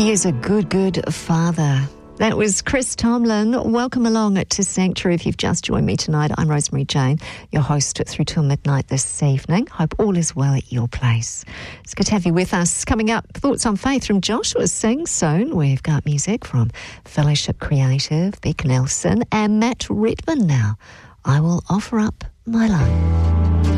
He is a good, good father. That was Chris Tomlin. Welcome along to Sanctuary. If you've just joined me tonight, I'm Rosemary Jane, your host through till midnight this evening. Hope all is well at your place. It's good to have you with us. Coming up, Thoughts on Faith from Joshua Sing soon. We've got music from Fellowship Creative, Beck Nelson, and Matt Redman now. I will offer up my life.